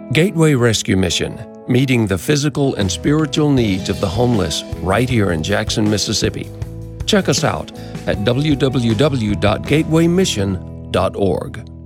Gateway Rescue Mission, meeting the physical and spiritual needs of the homeless right here in Jackson, Mississippi. Check us out at www.gatewaymission.org.